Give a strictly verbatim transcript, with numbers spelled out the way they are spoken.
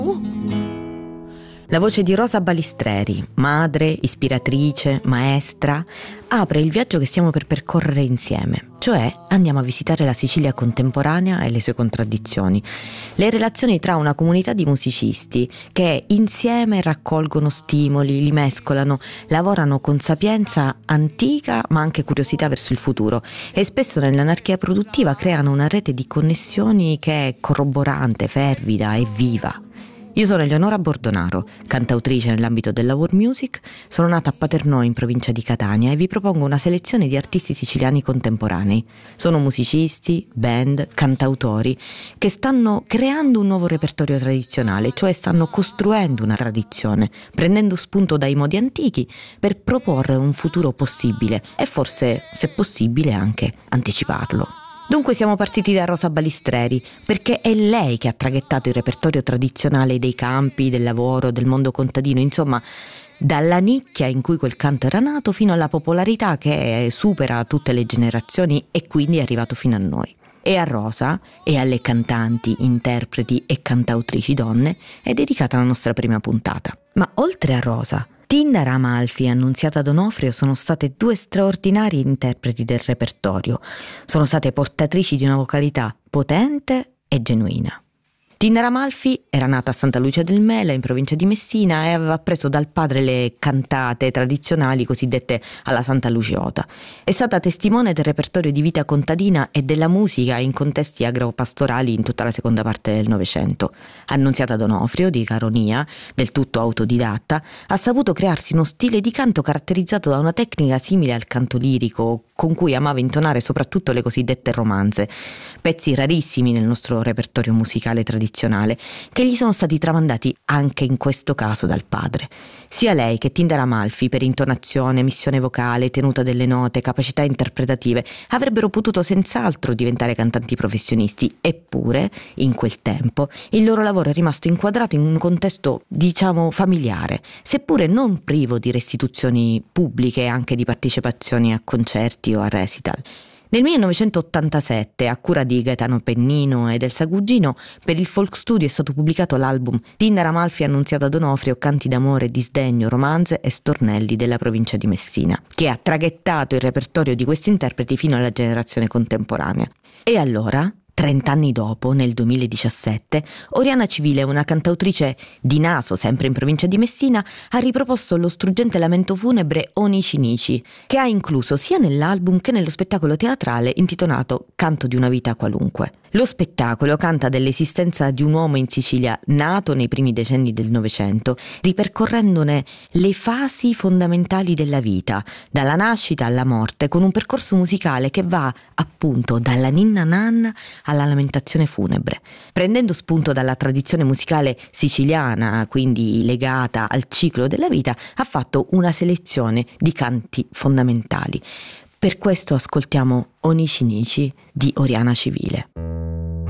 La voce di Rosa Balistreri, madre, ispiratrice, maestra, apre il viaggio che stiamo per percorrere insieme, cioè andiamo a visitare la Sicilia contemporanea e le sue contraddizioni, le relazioni tra una comunità di musicisti che insieme raccolgono stimoli, li mescolano, lavorano con sapienza antica ma anche curiosità verso il futuro e spesso nell'anarchia produttiva creano una rete di connessioni che è corroborante, fervida e viva. Io sono Eleonora Bordonaro, cantautrice nell'ambito della world music, sono nata a Paternò in provincia di Catania e vi propongo una selezione di artisti siciliani contemporanei. Sono musicisti, band, cantautori che stanno creando un nuovo repertorio tradizionale, cioè stanno costruendo una tradizione, prendendo spunto dai modi antichi per proporre un futuro possibile e forse, se possibile, anche anticiparlo. Dunque siamo partiti da Rosa Balistreri, perché è lei che ha traghettato il repertorio tradizionale dei campi, del lavoro, del mondo contadino, insomma, dalla nicchia in cui quel canto era nato fino alla popolarità che supera tutte le generazioni e quindi è arrivato fino a noi. E a Rosa e alle cantanti, interpreti e cantautrici donne è dedicata la nostra prima puntata. Ma oltre a Rosa, Tindara Amalfi e Annunziata D'Onofrio sono state due straordinarie interpreti del repertorio. Sono state portatrici di una vocalità potente e genuina. Tindara Amalfi era nata a Santa Lucia del Mela, in provincia di Messina, e aveva appreso dal padre le cantate tradizionali cosiddette alla Santa Luciota. È stata testimone del repertorio di vita contadina e della musica in contesti agropastorali in tutta la seconda parte del Novecento. Annunziata D'Onofrio, di Caronia, del tutto autodidatta, ha saputo crearsi uno stile di canto caratterizzato da una tecnica simile al canto lirico, con cui amava intonare soprattutto le cosiddette romanze, pezzi rarissimi nel nostro repertorio musicale tradizionale, che gli sono stati tramandati anche in questo caso dal padre. Sia lei che Tindara Amalfi, per intonazione, missione vocale, tenuta delle note, capacità interpretative, avrebbero potuto senz'altro diventare cantanti professionisti, eppure, in quel tempo, il loro lavoro è rimasto inquadrato in un contesto, diciamo, familiare, seppure non privo di restituzioni pubbliche e anche di partecipazioni a concerti o a recital. Nel millenovecentottantasette, a cura di Gaetano Pennino e del Sagugino, per il Folk Studio è stato pubblicato l'album Tindara Amalfi Annunziata D'Onofrio, canti d'amore, disdegno, romanze e stornelli della provincia di Messina, che ha traghettato il repertorio di questi interpreti fino alla generazione contemporanea. E allora, trent'anni dopo, nel duemiladiciassette, Oriana Civile, una cantautrice di Naso, sempre in provincia di Messina, ha riproposto lo struggente lamento funebre Onici Nici, che ha incluso sia nell'album che nello spettacolo teatrale intitolato Canto di una vita qualunque. Lo spettacolo canta dell'esistenza di un uomo in Sicilia nato nei primi decenni del Novecento, ripercorrendone le fasi fondamentali della vita, dalla nascita alla morte, con un percorso musicale che va appunto dalla ninna nanna alla lamentazione funebre. Prendendo spunto dalla tradizione musicale siciliana, quindi legata al ciclo della vita, ha fatto una selezione di canti fondamentali. Per questo ascoltiamo Onici Nici di Oriana Civile.